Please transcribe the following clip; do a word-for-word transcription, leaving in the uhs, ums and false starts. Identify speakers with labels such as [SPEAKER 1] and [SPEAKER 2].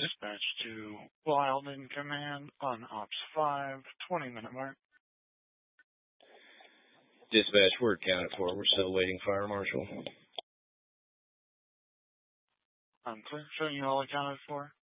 [SPEAKER 1] Dispatch to Wild in command on Ops five, twenty minute mark.
[SPEAKER 2] Dispatch, we're accounted for. We're still waiting fire marshal.
[SPEAKER 1] I'm clear. So you all accounted for?